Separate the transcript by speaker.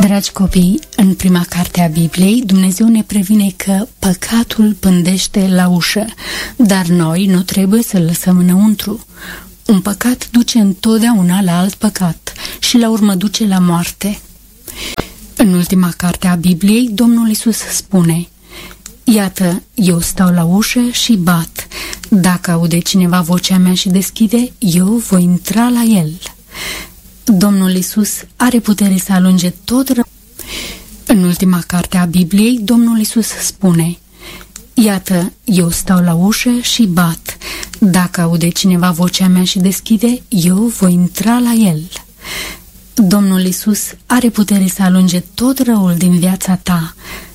Speaker 1: Dragi copii, în prima carte a Bibliei, Dumnezeu ne previne că păcatul pândește la ușă, dar noi nu trebuie să-l lăsăm înăuntru. Un păcat duce întotdeauna la alt păcat și la urmă duce la moarte. În ultima carte a Bibliei, Domnul Iisus spune: Iată, eu stau la ușă și bat. Dacă aude cineva vocea mea și deschide, eu voi intra la el. Domnul Iisus are putere să alunge tot rău. În ultima carte a Bibliei, Domnul Iisus spune: Iată, eu stau la ușă și bat. Dacă aude cineva vocea mea și deschide, eu voi intra la el. Domnul Iisus are putere să alunge tot răul din viața ta.